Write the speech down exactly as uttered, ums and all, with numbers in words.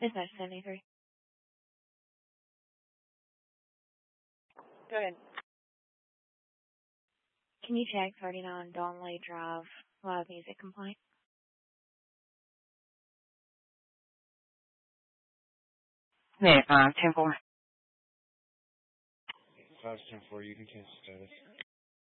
Business seventy-three. Go ahead. Can you check thirty-nine Donley Drive, live music complaint? Yeah, uh, ten four. five ten four, you can cancel status.